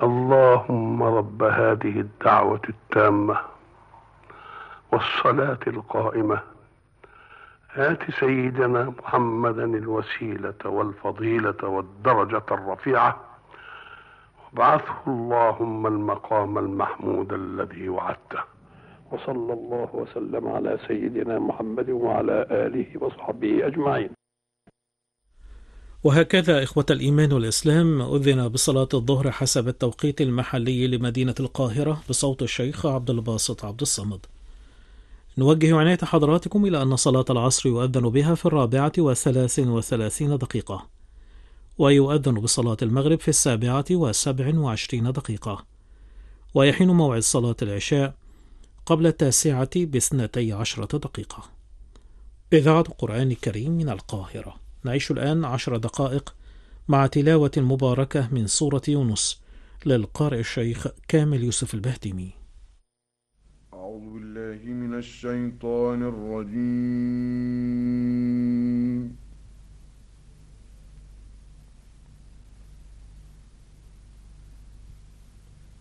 اللهم رب هذه الدعوة التامة والصلاة القائمة آت سيدنا محمدا الوسيلة والفضيلة والدرجة الرفيعة وابعثه اللهم المقام المحمود الذي وعدته. وصلى الله وسلم على سيدنا محمد وعلى آله وصحبه أجمعين. وهكذا إخوة الإيمان والإسلام أذن بصلاة الظهر حسب التوقيت المحلي لمدينة القاهرة بصوت الشيخ عبد الباسط عبد الصمد. نوجه عناية حضراتكم إلى أن صلاة العصر يؤذن بها في 4:33 ويؤذن بصلاة المغرب في 7:27 ويحين موعد صلاة العشاء قبل 9:12. إذاعة القرآن الكريم من القاهرة. نعيش الآن 10 دقائق مع تلاوة مباركة من سورة يونس للقارئ الشيخ كامل يوسف البهتيمي. أعوذ بالله من الشيطان الرجيم.